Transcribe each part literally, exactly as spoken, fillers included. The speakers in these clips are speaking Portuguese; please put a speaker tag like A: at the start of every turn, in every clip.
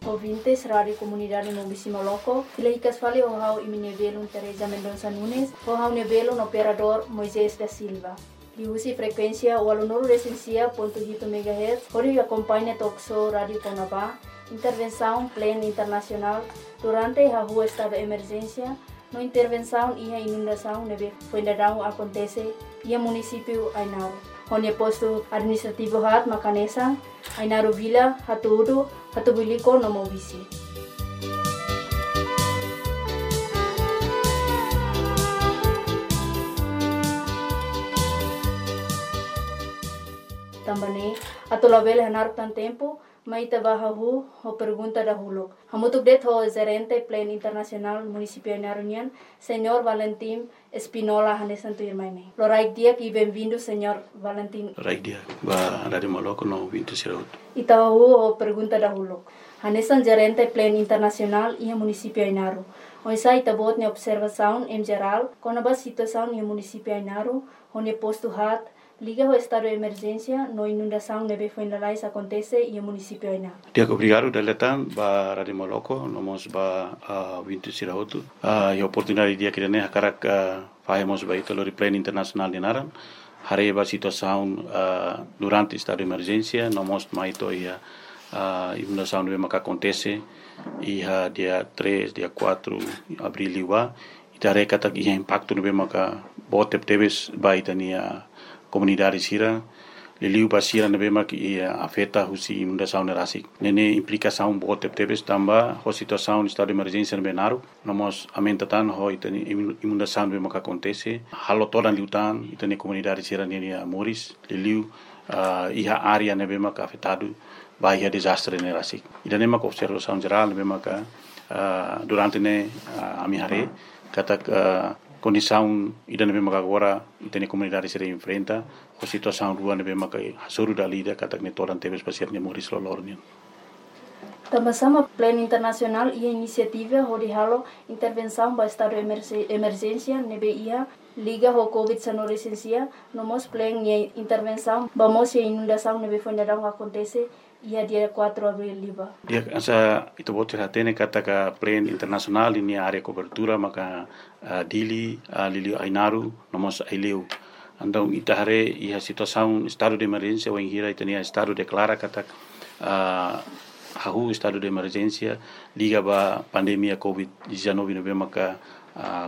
A: ouvintes, Rádio Comunidade Mobisi Moloco. Filahicas fale o hau iminebelo Teresa Mendonça Nunes, o hau nebelo no operador Moisés da Silva. Liusi frequência o aluno recensia ponto oito megahertz, hori acompanha Toxo Rádio Conabá, intervenção plena internacional durante a rua estado de emergência, no intervenção e a inundação neve fuendadão acontece e a município Ainaro. Onde posto administrativo hat Macanesa, Ainaro Vila, Hatuudu, Hatubiliko no Mobisi. Também, atolabel hanar tan tempo, maita bahahu ho pergunta dahulu. Hamutuk det ho gerente Plan Internacional Municipio Ainarunian, Senhor Valentim Espinola Hanesanto Irmaine. Loraik dia e bem-vindo, Senhor Valentim.
B: Loraik dia, ba Rádio Moloco no vinto siraut.
A: Itahu ho pergunta dahulu. Hanesan gerente Plan Internacional e Municipio Ainaru. Oisa itabot ne observação em geral, conaba situação no Municipio Ainaru, onde posto hat liga o estado de emergência, no inundação neve fuendalais acontece e o município ainda.
B: Dia obrigado deletan ba Rádio Moloco, nomos ba vinto sirautu. A oportunidade dia que ne hakarak fazemos ba ito lori Plan Internacional de Naran. Hare ba situação durante estado de emergência, nomos maito ia inundação neve maka acontece e dia três, dia quatro abril liwa. Itare kata ia impacto neve maka botep teves ba itania comunidade sira liliu basira nebema que afeta husi inundação nerasik nene implicação bote tebes tamba ho situação estado de emergência no Benaru nomos amentatan ho itani inundação nebema que acontece halo todan liutan itani comunidade sira nene Moris liliu iha área nebema que afetado vai a desastre nerasik idanema ko observação geral nebema que durante ne amihare kata condição ida nebe maka agora itene comunidade se enfrenta a situação rua nebe maka hasuru dalida kata ne toran tebes pasir ne Moris lolornian.
A: Também Plan Internacional e a iniciativa de halo intervenção para estado de emergência nebe ia liga ho covid dezenove licencia nomos plan e intervenção vamos e inundação nebe fuendadão acontece ia dia quatro de abril liba.
B: Dia asa itu bocor hatene kata ka Plan Internacional ini area cobertura maka uh, dili uh, lili Ainaru nomos aileu. Andau itahare ia situação estado de emergência ou hira itania estado declara kata uh, hahu estado de emergência liga ba pandemia covid dezenove nove maka uh,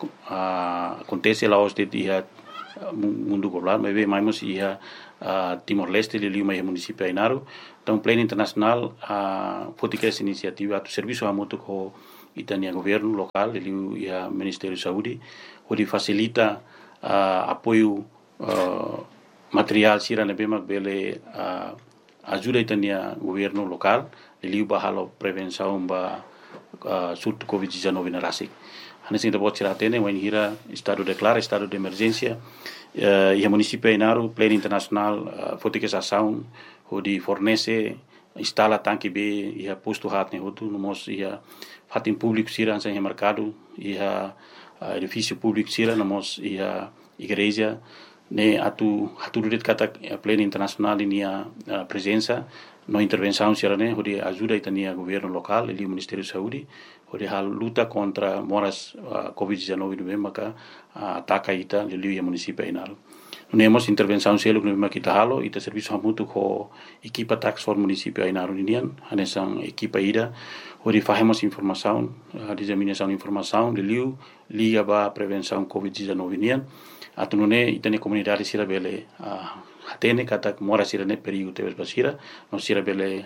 B: uh, acontece lá os de ia mundo global mas bem mais ia uh, Timor-Leste lili mai município Ainaru. Então, Plan Internacional a fotica essa iniciativa do serviço a muito com itania governo local e a Ministério da Saúde, onde facilita uh, apoio uh, material sira na bema bele uh, ajuda itania governo local e o bahalo prevenção ba uh, surto covid dezenove na rasik. Hanesin da botira tene wen hira estado declara estado de emergência uh, e a município Ainaru Plan Internacional uh, fotica essa ação onde fornece instala tanque B e a posto hat ne outro nomos e a fatin público sira sem mercado e a edifício público sira nomos e a igreja ne atu atu det kata Plan Internacional ini a presença no intervenção sira ne onde ajuda itania governo local e o Ministério da Saúde onde a luta contra moras covid dezenove no maka ataca ita lili o município Ainaru. Nemos intervenção selo que kita halo ita serviço hamutu ko equipa tax for município Ainaru indian hanesan equipa ida onde fazemos informação a disseminação de informação de liu liga ba prevenção covid dezenove indian atunune itane comunidade sira bele hatene kata mora sira ne perigo tebes basira no sira bele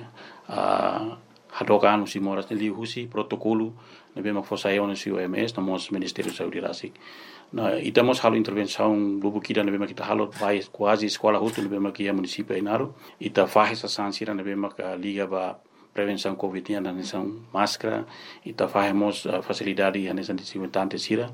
B: hadokan si moras ne liu husi protocolo ne bema fosayon si O M S nomos Ministério da Saúde rasik. Na itamos halo intervenção bubu kida na bema kita halo vai quase escola hutu na bema kia município Ainaru ita faz essa sansira na bema ka liga ba prevenção covid na nação máscara ita fazemos uh, facilidade na nação desinfetante sira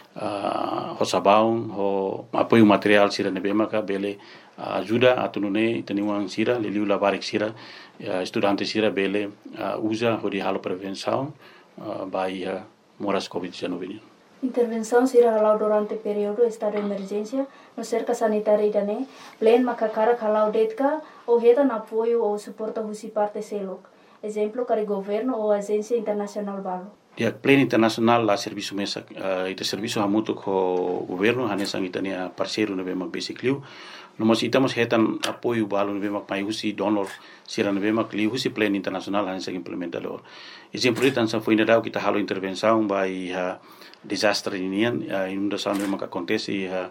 B: uh, ho sabão ho apoio material sira na bema ka bele uh, ajuda atunune itaniwang sira liliu labarik sira uh, estudante sira bele uh, usa ho di halo prevenção uh, bai uh, moras covid dezenove.
A: Intervenção será halau durante período estado de emergência no cerca sanitária idane plan makakara halau detka ou reta na apoio ou suporta husi parte selok exemplo para governo ou agência internacional balo.
B: Dia plan internasional la serviço mesa uh, ita serviço hamutu ko governo hanesang itania parceiro na bemak basically no mas itamos hetan apoio balo na bemak mai husi donor sira na bemak li husi plan internasional hanesang implementador exemplo itan sa foi nadau kita halo intervenção by uh, desastre inian uh, inundação na bemak acontece uh,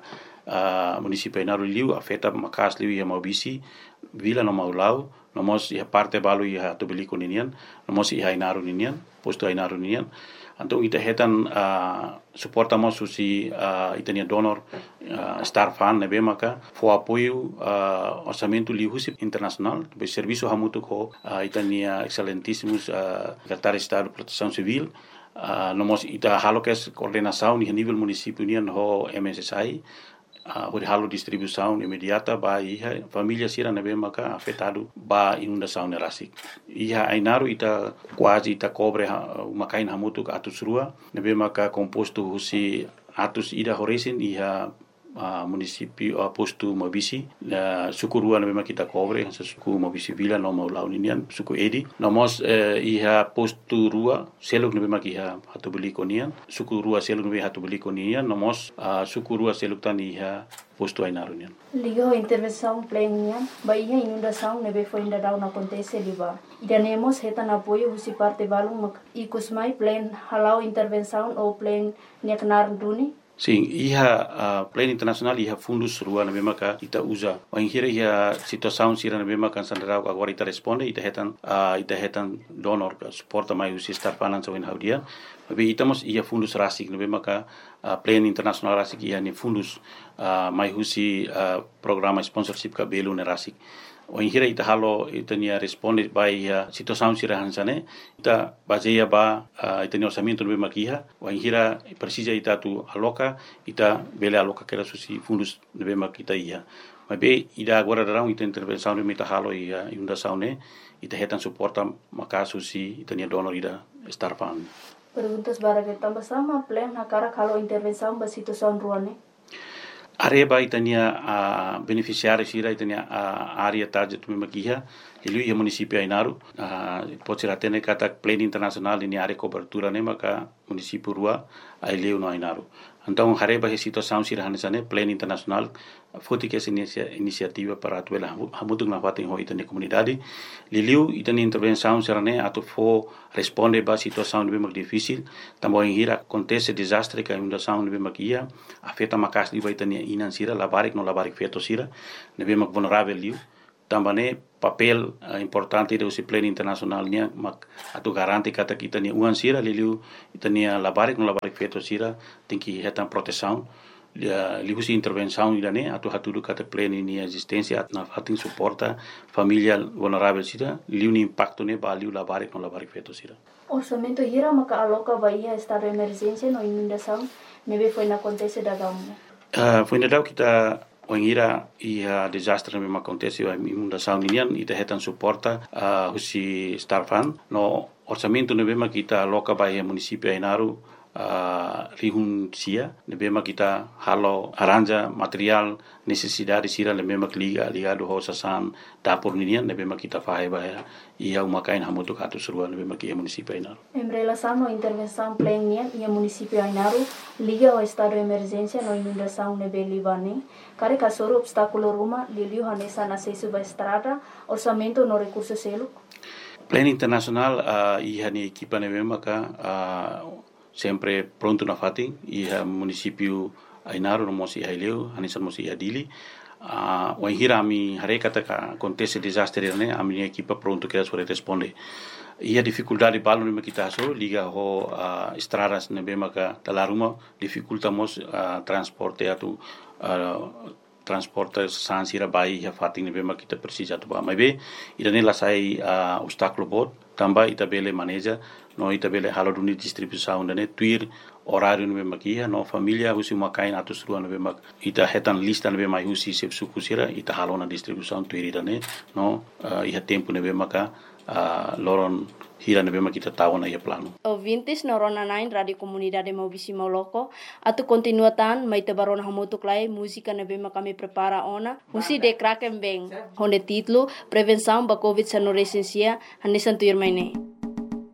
B: uh, município Ainaru liu afeta makas liu ia maubisi vila no maulau nomos ia parte balu ia tobeliko ninian nomos ia Ainaru ninian posto Ainaru ninian anto ita hetan uh, suportamos susi uh, itania donor uh, star fund nebe maka fo apoio uh, orçamento lihusi internacional be serviço hamutu ko uh, itania excelentíssimos uh, secretário de Estado de Proteção Civil uh, nomos ita halo kes coordenação ni nível município nian ho M S S I Uh, halo distribuição imediata ba iha família sira nebe maka afetado ba inundação nerasik iha Ainaru ita quase ita cobre uh, makain hamutu ka atus rua nebe maka composto husi atus ida horesin iha uh, município uh, posto Mabisi uh, suku rua nebe maka kita cobre sa suku Mabisi vila no mau launinian suku edi nomos uh, iha posto rua seluk nebe maka iha hatu beli konian suku rua seluk nebe hatu beli konian nomos uh, suku rua seluk tan iha posto Ainaru nian
A: liga ho intervenção plenian ba iha inundação nebe foi ainda não acontece liba idanemos hetan apoio husi parte balung mak ikusmai plan halau intervenção ou plan niaknar duni.
B: Sim, iha uh, plan internasional iha fundus rua na memaka ita usa. Wanghira iha situação sira na memaka sandarau agora ita responde ita hetan uh, ita hetan donor suporta mai usi star finance wen haudia. Tapi itamos iha fundus rasik na memaka uh, plan internasional rasik iha ni fundus uh, mai usi uh, programa sponsorship ka belu na rasik. Wanghira ita halo ita nia responde by uh, situação sira hansane ita baseia ba uh, ita ni orçamento no makiha wanghira precisa ita tu aloca ita bele aloca que era susi fundos no makita ia mas be ida agora darão ita intervenção no mita halo ia inundação ne ita hetan suporta maka susi ita ni donor ida star fund.
A: Perguntas bara que tambah sama plan hakara kalau intervenção ba situação ruane.
B: Areba itania a uh, beneficiário sira itania a uh, área target me makiha ilu ia município Ainaru uh, pode ser até kata plan internacional ini área cobertura ne maka município rua aileu no Ainaru então hareba he situação sira hanesane plan internacional foti que essa iniciativa para atuela hamutung na fatin ho itania comunidade liliu itania intervenção sira ne atu fo responde ba situação de mak difícil também hira acontece desastre que inundação de makia afeta makas li vai itania inan sira labarik no labarik feto sira nebe mak vulnerável liu também papel uh, importante do esse plano internacional nia mak atu garanti kata kita ni uan sira liu itania labarik no labarik feto sira tem que hetan proteção liu si intervenção idane atu hatu kata plano ni existência na fatin suporta família vulnerável sira liu ni impacto ne ba liu labarik no labarik feto sira.
A: Orçamento hira maka aloca bahia estado de emergência no inundação nebe foi na acontece da gamu.
B: Uh, foi na dau kita wangira ia desastre me acontece a inundação ninian ita hetan suporta uh, husi star fund no orçamento nebe kita aloca bahia município Ainaru uh, rihun sia nebe kita halo aranja material necessidade sira nebe liga ligado ho sasan dapur ninian nebe kita fahe bahia ia umakain hamutu katu surua nebe ia município Ainaru.
A: Em relação à intervenção plena ia município Ainaru liga ao estado de emergência no inundação nebe libane kare kasoro obstáculo ruma liliu hanesa na sesu ba estrada orçamento no recurso selo.
B: Plan internacional uh, iha ni equipa nebe maka uh, sempre pronto na fatin iha município Ainaru no mosi haileu hanesa mosi adili uh, wanhira mi hare kata ka acontece desastre ne ami equipa pronto que as responde ia dificuldade balu nebe kita so liga ho uh, estradas nebe maka talaruma dificultamos uh, transporte atu uh, transporte sansira bai ya fating nebe maka kita precisa tu ba mabe ida ne lasai uh, obstáculo bot tamba ita bele maneja no ita bele halo duni distribuição ne tuir horário nebe makia no família husi makain atus rua nebe mak ita hetan lista nebe mai husi sep suku sira ita halo na distribuição tuir ida ne no uh, iha tempo nebe maka uh, loron hira na bema kita tahu na ia plano.
A: Ouvintes na Rona nine Radio Comunidade Maubisi Mauloko, atu continua tan mai te barona hamutuk lai música na bema kami prepara ona, musi de kraken beng, onde título Prevenção da Covid-dezenove recensia, hanesan tuir mai ne.